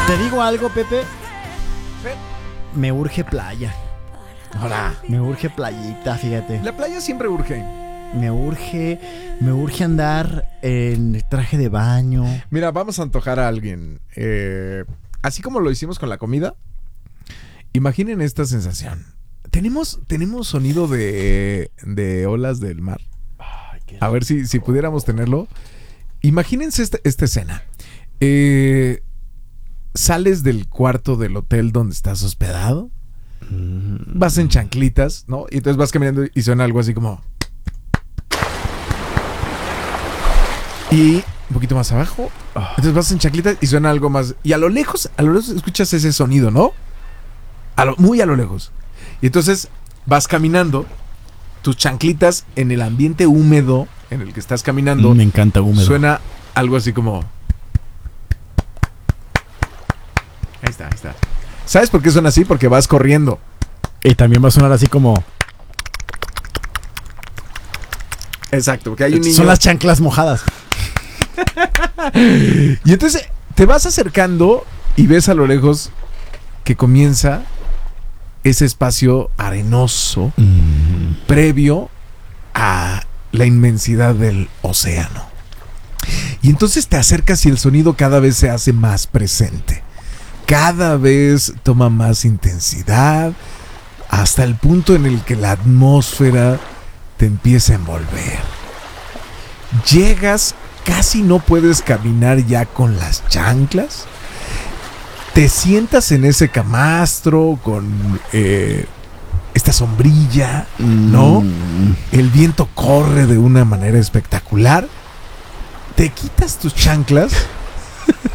Te digo algo, Pepe. Me urge playa. Ahora, Me urge playita, fíjate. la playa siempre urge. Me urge andar en traje de baño. Mira, vamos a antojar a alguien. Así como lo hicimos con la comida. Imaginen esta sensación. Tenemos sonido de olas del mar. A ver si pudiéramos tenerlo. Imagínense esta escena. Sales del cuarto del hotel donde estás hospedado. Vas en chanclitas, ¿no? Y entonces vas caminando y suena algo así como... Y un poquito más abajo. Entonces vas en chanclitas y suena algo más. Y a lo lejos escuchas ese sonido, ¿no? Muy a lo lejos. Y entonces vas caminando, tus chanclitas en el ambiente húmedo en el que estás caminando. Me encanta húmedo. Suena algo así como... Ahí está. ¿Sabes por qué suena así? Porque vas corriendo. Y también va a sonar así como... Exacto, porque hay un niño... Son las chanclas mojadas. Y entonces te vas acercando y ves a lo lejos que comienza ese espacio arenoso previo a la inmensidad del océano. Y entonces te acercas y el sonido cada vez se hace más presente. Cada vez toma más intensidad hasta el punto en el que la atmósfera te empieza a envolver. Llegas, casi no puedes caminar ya con las chanclas. Te sientas en ese camastro con esta sombrilla, ¿no? El viento corre de una manera espectacular. Te quitas tus chanclas